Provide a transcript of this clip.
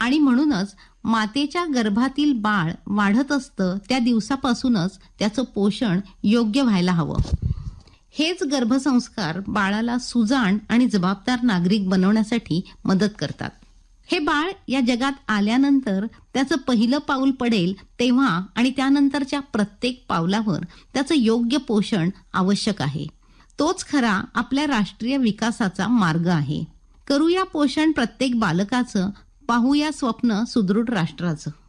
आणि म्हणूनच मातेच्या गर्भातील बाळ वाढत असतं त्या दिवसापासूनच त्याचं पोषण योग्य व्हायला हवं. हेच गर्भसंस्कार बाळाला सुजाण आणि जबाबदार नागरिक बनवण्यासाठी मदत करतात. हे बाळ या जगात आल्यानंतर त्याचं पहिलं पाऊल पडेल तेव्हा आणि त्यानंतरच्या प्रत्येक पावलावर त्याचं योग्य पोषण आवश्यक आहे. तोच खरा आपल्या राष्ट्रीय विकासाचा मार्ग आहे. करूया पोषण प्रत्येक बालकाचं, पाहूया स्वप्न सुदृढ राष्ट्राचं.